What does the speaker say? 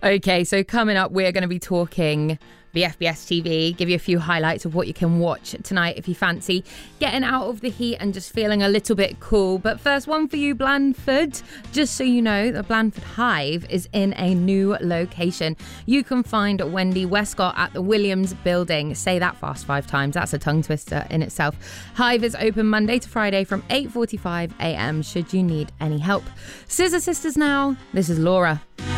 Okay, so coming up, we're going to be talking the FBS TV, give you a few highlights of what you can watch tonight if you fancy getting out of the heat and just feeling a little bit cool. But first, one for you, Blandford. Just so you know, the Blandford Hive is in a new location. You can find Wendy Westcott at the Williams Building. Say that fast 5 times. That's a tongue twister in itself. Hive is open Monday to Friday from 8:45 a.m. should you need any help. Scissor Sisters now. This is Laura.